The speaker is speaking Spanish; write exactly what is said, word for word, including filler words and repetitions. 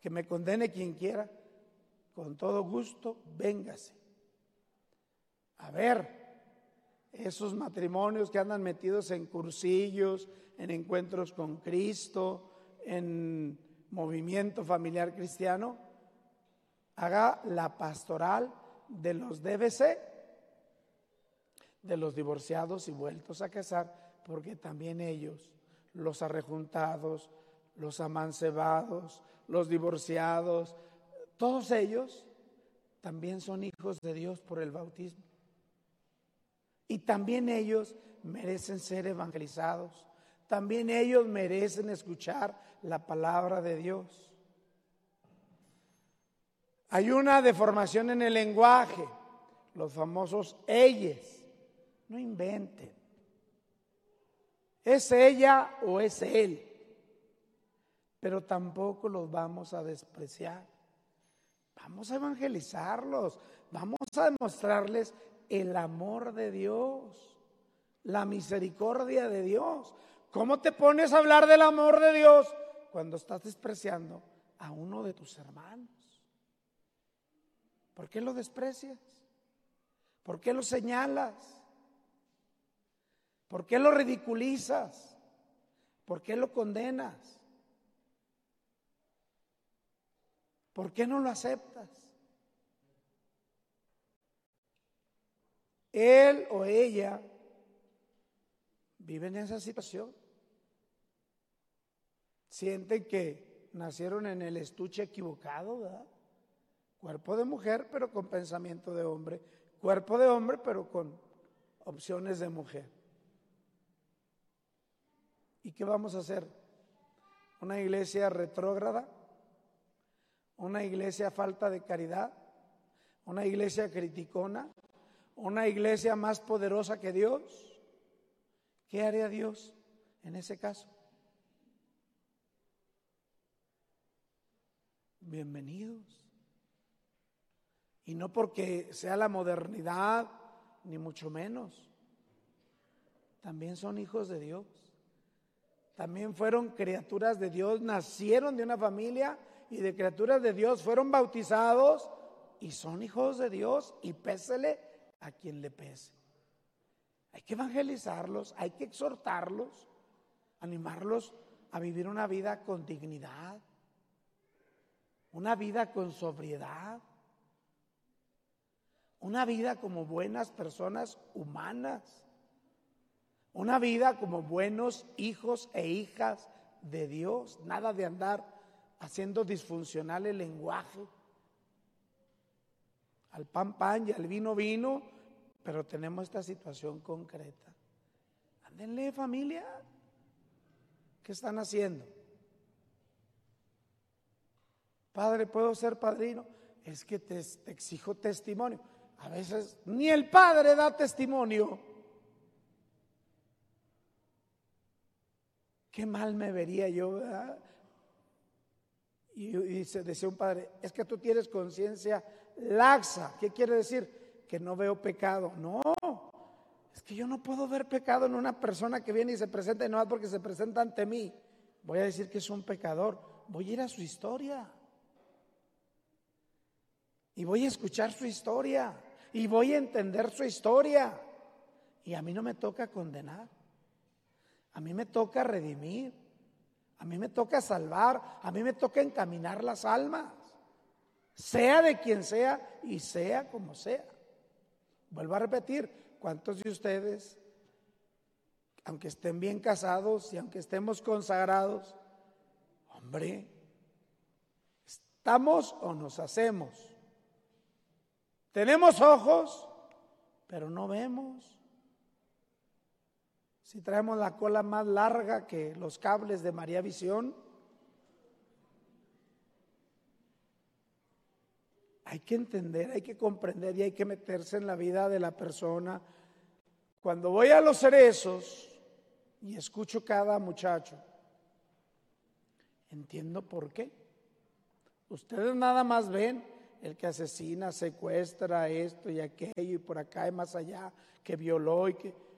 que me condene quien quiera, con todo gusto, véngase. A ver, esos matrimonios que andan metidos en cursillos, en encuentros con Cristo, en movimiento familiar cristiano, haga la pastoral de los D B C, de los divorciados y vueltos a casar, porque también ellos, los arrejuntados, los amancebados, los divorciados, todos ellos también son hijos de Dios por el bautismo. Y también ellos merecen ser evangelizados. También ellos merecen escuchar la palabra de Dios. Hay una deformación en el lenguaje, los famosos ellos. No inventen. ¿Es ella o es él? Pero tampoco los vamos a despreciar. Vamos a evangelizarlos, vamos a demostrarles el amor de Dios, la misericordia de Dios. ¿Cómo te pones a hablar del amor de Dios cuando estás despreciando a uno de tus hermanos? ¿Por qué lo desprecias? ¿Por qué lo señalas? ¿Por qué lo ridiculizas? ¿Por qué lo condenas? ¿Por qué no lo aceptas? Él o ella viven en esa situación. Sienten que nacieron en el estuche equivocado, ¿verdad? Cuerpo de mujer, pero con pensamiento de hombre. Cuerpo de hombre, pero con opciones de mujer. ¿Y qué vamos a hacer? ¿Una iglesia retrógrada? ¿Una iglesia falta de caridad? ¿Una iglesia criticona? ¿Una iglesia más poderosa que Dios? ¿Qué haría Dios en ese caso? Bienvenidos. Y no porque sea la modernidad, ni mucho menos. También son hijos de Dios. También fueron criaturas de Dios, nacieron de una familia y de criaturas de Dios, fueron bautizados y son hijos de Dios, y pésele a quien le pese. Hay que evangelizarlos, hay que exhortarlos, animarlos a vivir una vida con dignidad, una vida con sobriedad, una vida como buenas personas humanas, una vida como buenos hijos e hijas de Dios. Nada de andar haciendo disfuncional el lenguaje. Al pan pan y al vino vino, pero tenemos esta situación concreta. Ándenle, familia. ¿Qué están haciendo? Padre, ¿puedo ser padrino? Es que te, te exijo testimonio. A veces ni el padre da testimonio. Qué mal me vería yo, ¿verdad? Y, y se decía un padre, es que tú tienes conciencia laxa. ¿Qué quiere decir? Que no veo pecado. No, es que yo no puedo ver pecado en una persona que viene y se presenta, y no más porque se presenta ante mí voy a decir que es un pecador. Voy a ir a su historia y voy a escuchar su historia y voy a entender su historia, y a mí no me toca condenar, a mí me toca redimir, a mí me toca salvar, a mí me toca encaminar las almas, sea de quien sea y sea como sea. Vuelvo a repetir, ¿cuántos de ustedes, aunque estén bien casados y aunque estemos consagrados, hombre, estamos o nos hacemos? Tenemos ojos, pero no vemos. Si traemos la cola más larga que los cables de María Visión. Hay que entender, hay que comprender y hay que meterse en la vida de la persona. Cuando voy a los cerezos y escucho cada muchacho, entiendo por qué. Ustedes nada más ven el que asesina, secuestra, esto y aquello y por acá y más allá, que violó y que...